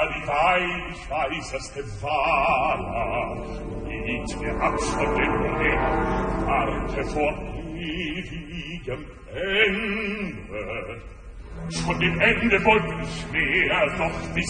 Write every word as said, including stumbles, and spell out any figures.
wie weit ich weiß, dass der Wahler liegt mir ab von dem Meer, warte vor ewigem Ende. Von dem Ende wollte ich mehr, doch bis